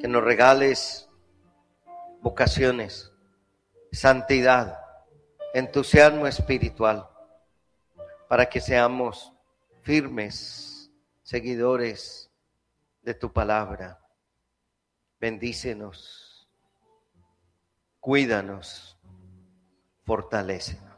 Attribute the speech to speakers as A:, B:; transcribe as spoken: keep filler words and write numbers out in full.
A: que nos regales vocaciones, santidad, entusiasmo espiritual, para que seamos firmes seguidores de tu palabra. Bendícenos, cuídanos, fortalécenos.